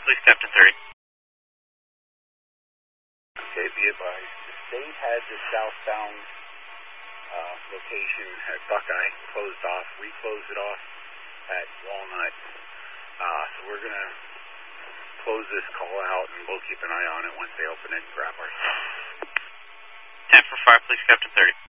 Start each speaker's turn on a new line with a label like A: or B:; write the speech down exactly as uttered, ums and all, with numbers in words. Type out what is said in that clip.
A: please, Captain thirty.
B: Okay, be advised. The state had the southbound uh, location at Buckeye closed off. We closed it off at Walnut. Uh, so we're going to close this call out, and we'll keep an eye on it once they open it and grab our stuff.
A: ten for five, please, Captain thirty.